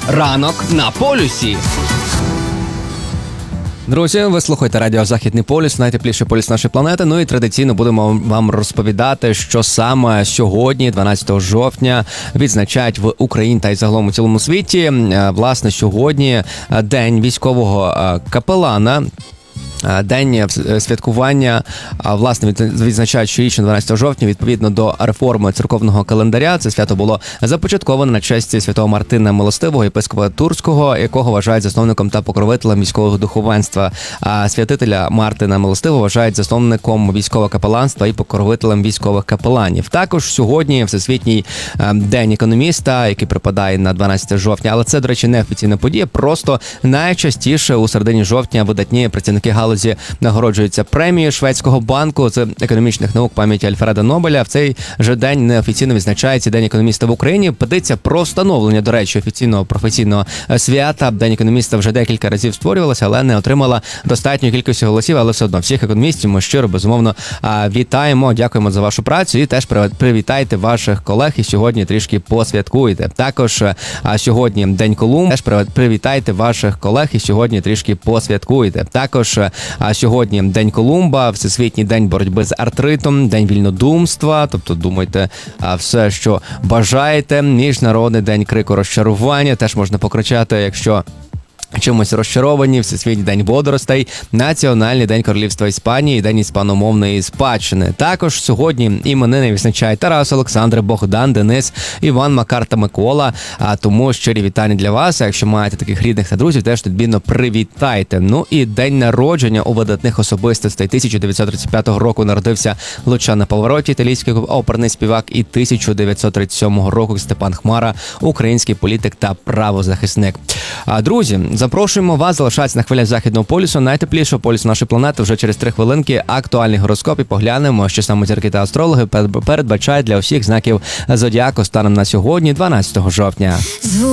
Ранок на полюсі. Друзі, ви слухаєте радіо «Західний полюс», найтепліший полюс нашої планети. Ну і традиційно будемо вам розповідати, що саме сьогодні, 12 жовтня, відзначають в Україні та й загалом у цілому світі. Власне, сьогодні День військового капелана. День святкування, власне, відзначають щорічно 12 жовтня, відповідно до реформи церковного календаря. Це свято було започатковане на честь святого Мартина Милостивого, єпископа Турського, якого вважають засновником та покровителем військового духовенства. А святителя Мартина Милостивого вважають засновником військового капеланства і покровителем військових капеланів. Також сьогодні Всесвітній день економіста, який припадає на 12 жовтня, але це, до речі, не офіційна подія, просто найчастіше у середині жовтня видатні працівники галузі нагороджуються премією Шведського банку з економічних наук пам'яті Альфреда Нобеля. В цей же день неофіційно відзначається День економіста в Україні. Петиція про встановлення, до речі, офіційного професійного свята День економіста вже декілька разів створювалася, але не отримала достатньої кількості голосів. Але все одно всіх економістів ми щиро, безумовно, вітаємо, дякуємо за вашу працю і теж привітайте ваших колег і сьогодні трішки посвяткуйте. Також сьогодні День Колумба. Теж привітайте ваших колег і сьогодні трішки посвяткуйте. Також сьогодні День Колумба, Всесвітній день боротьби з артритом, День вільнодумства, тобто думайте все, що бажаєте. Міжнародний день крику розчарування, теж можна покричати, якщо чимось розчаровані, Всесвітній день водоростей, Національний день Королівства Іспанії, День іспаномовної спадщини. Також сьогодні іменини відзначають Тарас, Олександр, Богдан, Денис, Іван, Макар та Микола. Тому щирі вітання для вас. А якщо маєте таких рідних та друзів, теж відмінно привітайте. Ну і день народження у видатних особистостей. 1935 року народився Лучано Паваротті, італійський оперний співак, і 1937 року Степан Хмара, український політик та правозахисник. Друзі, запрошуємо вас залишатися на хвилях Західного полюсу, найтеплішого полюсу нашої планети. Вже через 3 хвилинки актуальний гороскоп і поглянемо, що саме зірки та астрологи передбачають для усіх знаків зодіаку станом на сьогодні, 12 жовтня.